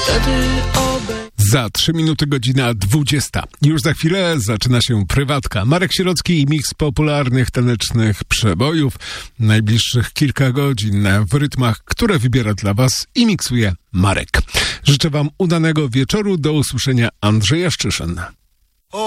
Za 3 minuty godzina 20. Już za chwilę zaczyna się prywatka. Marek Sierocki i miks popularnych tanecznych przebojów. Najbliższych kilka godzin w rytmach, które wybiera dla Was i miksuje Marek. Życzę Wam udanego wieczoru. Do usłyszenia. Andrzej Jaszczyszyn.